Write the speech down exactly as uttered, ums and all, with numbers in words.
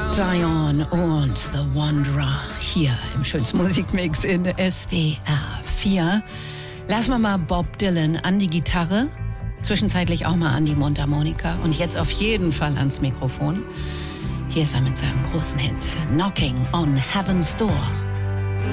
Dion und The Wanderer hier im schönsten Musikmix in S W R vier. Lassen wir mal Bob Dylan an die Gitarre, zwischenzeitlich auch mal an die Mundharmonika und jetzt auf jeden Fall ans Mikrofon. Hier ist er mit seinem großen Hit Knocking on Heaven's Door.